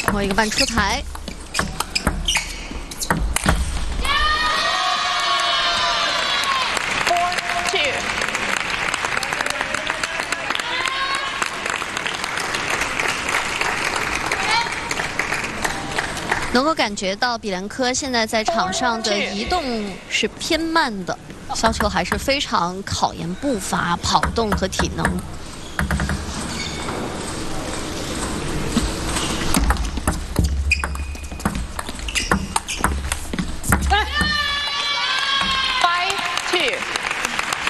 我一个半出台。 能够感觉到比兰科现在在场上的移动是偏慢的，削球还是非常考验步伐、跑动和体能。